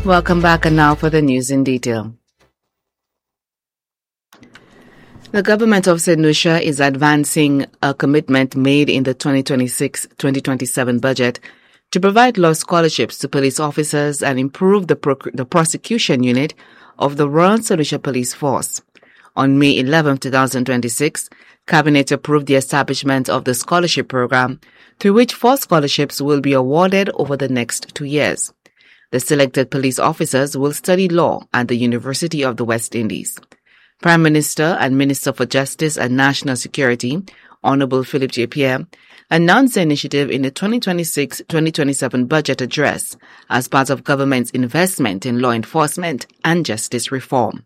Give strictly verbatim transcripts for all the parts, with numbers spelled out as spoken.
Welcome back, and now for the news in detail. The government of Saint Lucia is advancing a commitment made in the twenty twenty-six twenty twenty-seven budget to provide law scholarships to police officers and improve the, pro- the prosecution unit of the Royal Saint Lucia Police Force. On May eleventh, twenty twenty-six, Cabinet approved the establishment of the scholarship program, through which four scholarships will be awarded over the next two years. The selected police officers will study law at the University of the West Indies. Prime Minister and Minister for Justice and National Security, Honorable Philip J. Pierre, announced the initiative in the twenty twenty-six twenty twenty-seven budget address as part of government's investment in law enforcement and justice reform.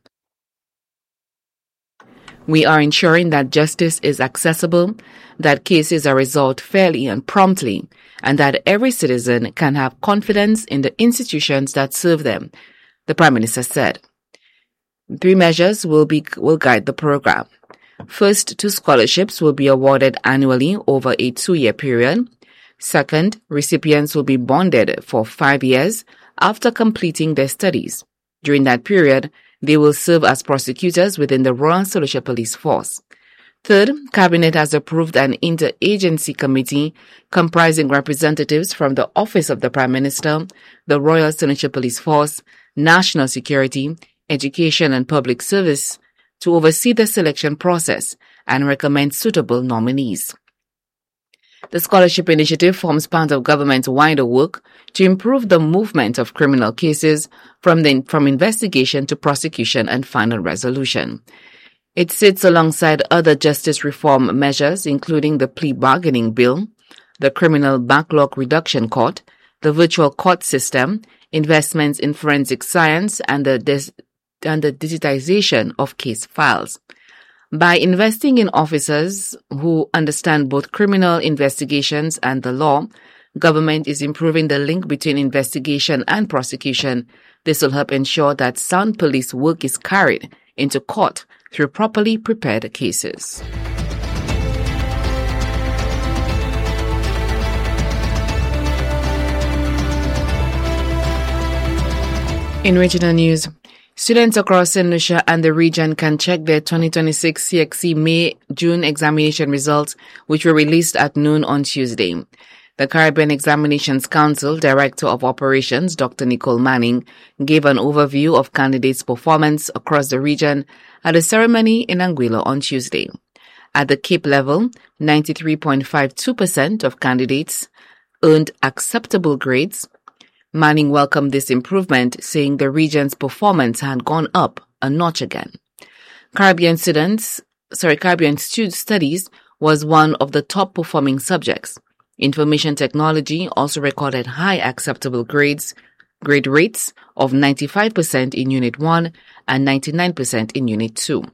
We are ensuring that justice is accessible, that cases are resolved fairly and promptly, and that every citizen can have confidence in the institutions that serve them, the Prime Minister said. Three measures will be will guide the program. First, two scholarships will be awarded annually over a two-year period. Second, recipients will be bonded for five years after completing their studies. During that period, they will serve as prosecutors within the Royal Saint Lucia Police Force. Third, Cabinet has approved an interagency committee comprising representatives from the Office of the Prime Minister, the Royal Saint Lucia Police Force, National Security, Education and Public Service to oversee the selection process and recommend suitable nominees. The scholarship initiative forms part of government's wider work to improve the movement of criminal cases from the, from investigation to prosecution and final resolution. It sits alongside other justice reform measures, including the plea bargaining bill, the criminal backlog reduction court, the virtual court system, investments in forensic science, and the, des- and the digitization of case files. By investing in officers who understand both criminal investigations and the law, government is improving the link between investigation and prosecution. This will help ensure that sound police work is carried into court through properly prepared cases. In regional news, students across Saint Lucia and the region can check their twenty twenty-six C X C May-June examination results, which were released at noon on Tuesday. The Caribbean Examinations Council Director of Operations, Doctor Nicole Manning, gave an overview of candidates' performance across the region at a ceremony in Anguilla on Tuesday. At the Cape level, ninety-three point five two percent of candidates earned acceptable grades. Manning welcomed this improvement, saying the region's performance had gone up a notch again. Caribbean students, sorry, Caribbean Student Studies was one of the top performing subjects. Information Technology also recorded high acceptable grades, grade rates of ninety-five percent in Unit one and ninety-nine percent in Unit two.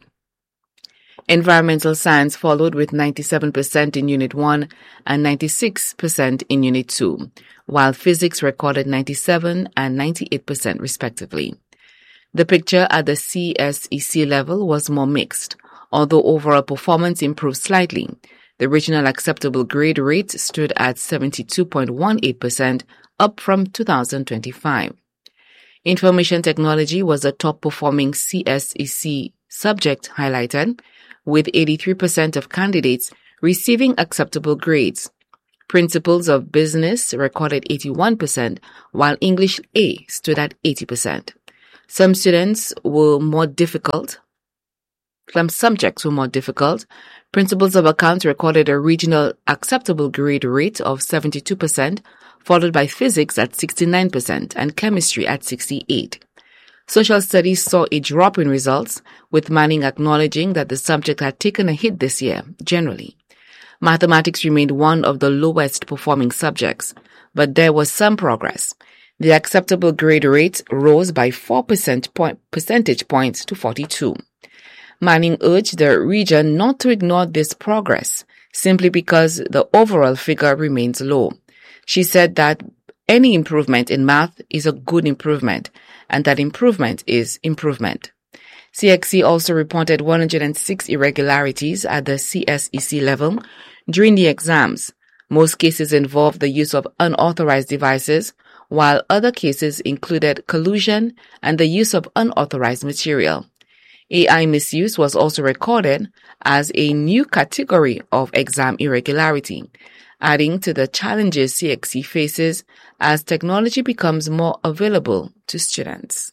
Environmental Science followed with ninety-seven percent in Unit one and ninety-six percent in Unit two, while Physics recorded ninety-seven and ninety-eight percent respectively. The picture at the C S E C level was more mixed, although overall performance improved slightly. The regional acceptable grade rate stood at seventy-two point one eight percent, up from two thousand twenty-five. Information Technology was the top-performing C S E C subject highlighted, with eighty-three percent of candidates receiving acceptable grades. Principles of Business recorded eighty-one percent, while English A stood at eighty percent. Some students were more difficult. Some subjects were more difficult. Principles of Accounts recorded a regional acceptable grade rate of seventy-two percent, followed by Physics at sixty-nine percent and Chemistry at sixty-eight percent. Social Studies saw a drop in results, with Manning acknowledging that the subject had taken a hit this year, generally. Mathematics remained one of the lowest performing subjects, but there was some progress. The acceptable grade rate rose by four percent point, percentage points to forty-two. Manning urged the region not to ignore this progress, simply because the overall figure remains low. She said that any improvement in math is a good improvement, and that improvement is improvement. C X C also reported one hundred six irregularities at the C S E C level during the exams. Most cases involved the use of unauthorized devices, while other cases included collusion and the use of unauthorized material. A I misuse was also recorded as a new category of exam irregularity, adding to the challenges C X C faces as technology becomes more available to students.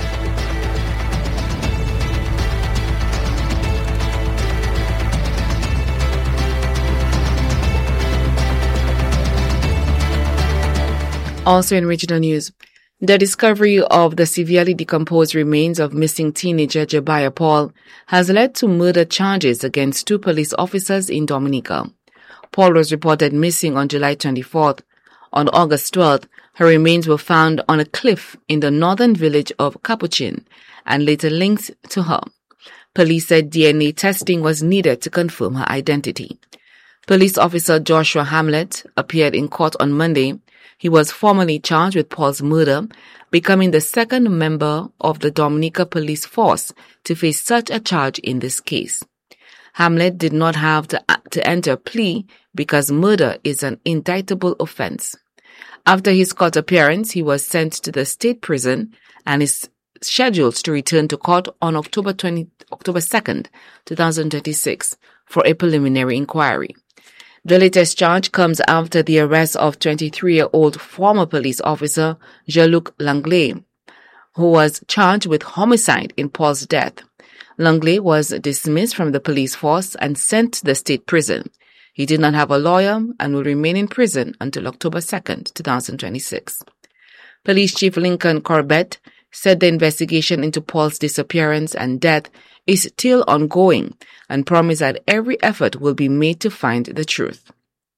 Also in regional news, the discovery of the severely decomposed remains of missing teenager Jabaya Paul has led to murder charges against two police officers in Dominica. Paul was reported missing on July twenty-fourth. On August twelfth, her remains were found on a cliff in the northern village of Capuchin and later linked to her. Police said D N A testing was needed to confirm her identity. Police officer Joshua Hamlet appeared in court on Monday. He was formally charged with Paul's murder, becoming the second member of the Dominica police force to face such a charge in this case. Hamlet did not have to, to enter a plea because murder is an indictable offense. After his court appearance, he was sent to the state prison and is scheduled to return to court on October twentieth, October second, twenty twenty-six for a preliminary inquiry. The latest charge comes after the arrest of twenty-three-year-old former police officer Jean-Luc Langlais, who was charged with homicide in Paul's death. Langlais was dismissed from the police force and sent to the state prison. He did not have a lawyer and will remain in prison until October second, twenty twenty-six. Police Chief Lincoln Corbett said the investigation into Paul's disappearance and death is still ongoing and promised that every effort will be made to find the truth.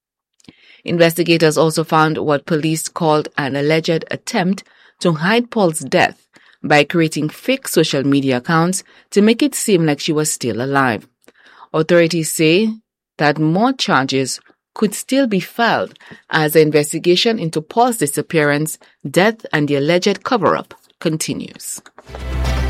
Investigators also found what police called an alleged attempt to hide Paul's death by creating fake social media accounts to make it seem like she was still alive. Authorities say that more charges could still be filed as the investigation into Paul's disappearance, death, and the alleged cover-up continues.